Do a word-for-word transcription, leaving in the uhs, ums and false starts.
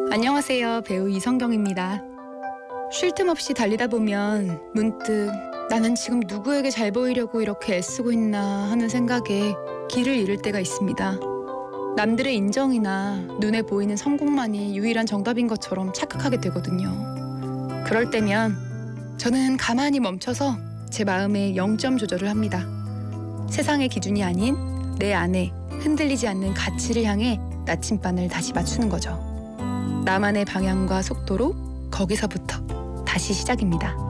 안녕하세요. 배우 이성경입니다. 쉴 틈 없이 달리다 보면 문득 나는 지금 누구에게 잘 보이려고 이렇게 애쓰고 있나 하는 생각에 길을 잃을 때가 있습니다. 남들의 인정이나 눈에 보이는 성공만이 유일한 정답인 것처럼 착각하게 되거든요. 그럴 때면 저는 가만히 멈춰서 제 마음의 영점 조절을 합니다. 세상의 기준이 아닌 내 안에 흔들리지 않는 가치를 향해 나침반을 다시 맞추는 거죠. 나만의 방향과 속도로 거기서부터 다시 시작입니다.